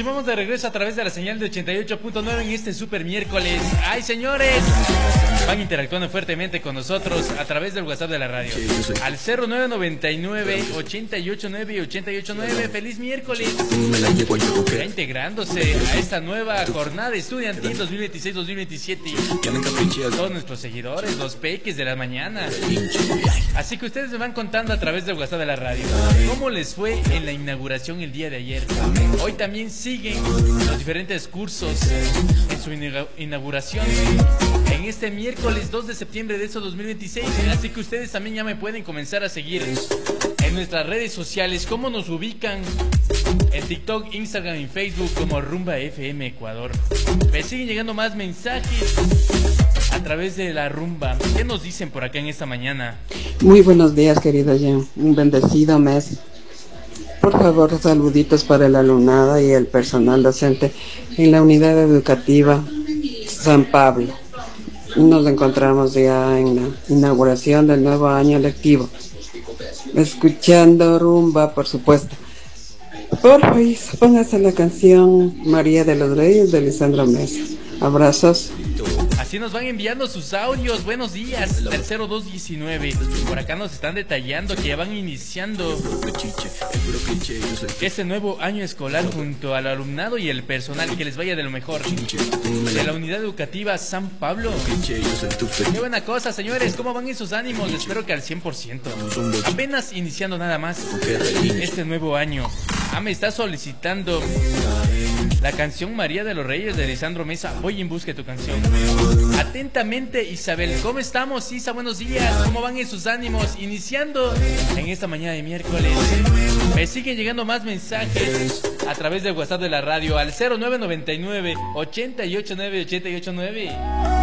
y vamos de regreso a través de la señal de 88.9 en este super miércoles. ¡Ay, señores! Van interactuando fuertemente con nosotros a través del WhatsApp de la radio. Al 0999-889-889. ¡Feliz miércoles! Ya integrándose a esta nueva jornada estudiantil 2026-2027. Todos nuestros seguidores, los peques de la mañana. Así que ustedes me van contando a través del WhatsApp de la radio cómo les fue en la inauguración el día de ayer. Hoy también siguen los diferentes cursos en su inauguración en este miércoles 2 de septiembre de 2026. Así que ustedes también ya me pueden comenzar a seguir en nuestras redes sociales. ¿Cómo nos ubican? En TikTok, Instagram y Facebook como Rumba FM Ecuador. Me siguen llegando más mensajes a través de la rumba. ¿Qué nos dicen por acá en esta mañana? Muy buenos días, querido Jen. Un bendecido mes. Por favor, saluditos para el alumnado y el personal docente en la unidad educativa San Pablo. Nos encontramos ya en la inauguración del nuevo año lectivo. Escuchando rumba, por supuesto. Por favor, póngase la canción María de los Reyes de Lisandro Mesa. Abrazos. Así nos van enviando sus audios. Buenos días, del 0219. Por acá nos están detallando que ya van iniciando este nuevo año escolar junto al alumnado y el personal. Que les vaya de lo mejor. De la unidad educativa San Pablo. Qué buena cosa, señores. ¿Cómo van esos ánimos? Espero que al 100%. Apenas iniciando nada más este nuevo año. Me está solicitando la canción María de los Reyes de Lisandro Mesa. Voy en busca de tu canción. Atentamente, Isabel. ¿Cómo estamos, Isa? Buenos días. ¿Cómo van esos ánimos? Iniciando en esta mañana de miércoles. Me siguen llegando más mensajes a través del WhatsApp de la radio al 0999-889-889.